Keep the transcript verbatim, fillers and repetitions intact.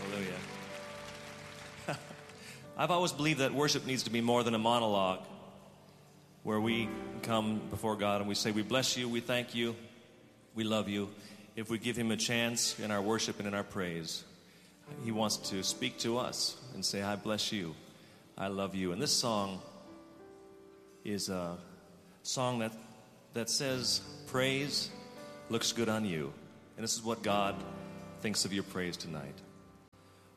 Hallelujah. I've always believed that worship needs to be more than a monologue where we come before God and we say, we bless you, we thank you, we love you. If we give him a chance in our worship and in our praise, he wants to speak to us and say, I bless you, I love you. And this song is a song that, that says, praise looks good on you. And this is what God thinks of your praise tonight.